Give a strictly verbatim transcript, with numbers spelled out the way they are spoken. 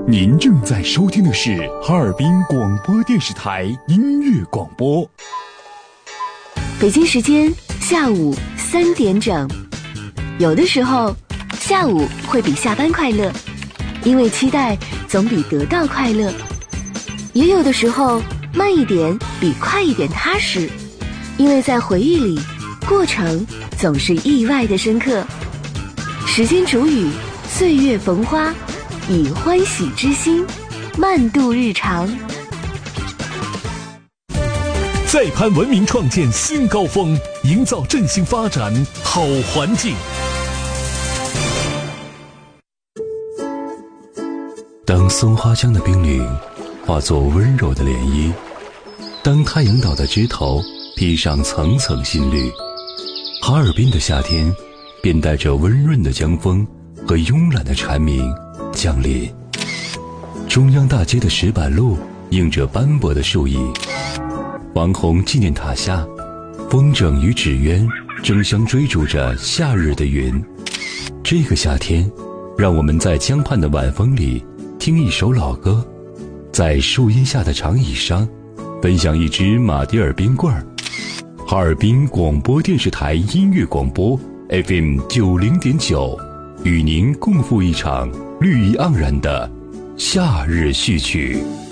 您正在收听的是哈尔滨广播电视台音乐广播。 北京时间下午三点整。有的时候，下午会比下班快乐，因为期待总比得到快乐；也有的时候，慢一点比快一点踏实，因为在回忆里，过程总是意外的深刻。时间煮雨，岁月逢花，以欢喜之心慢度日常。 再攀文明创建新高峰，营造振兴发展好环境。 当松花江的冰凌化作温柔的涟漪，当太阳岛的枝头披上层层新绿，哈尔滨的夏天便带着温润的江风和慵懒的蝉鸣降临。中央大街的石板路映着斑驳的树影，王洪纪念塔下，风筝与纸鸢争相追逐着夏日的云。这个夏天，让我们在江畔的晚风里听一首老歌，在树荫下的长椅上分享一支马迭尔冰棍儿。哈尔滨广播电视台音乐广播 F M 九零点九，与您共赴一场绿意盎然的夏日序曲。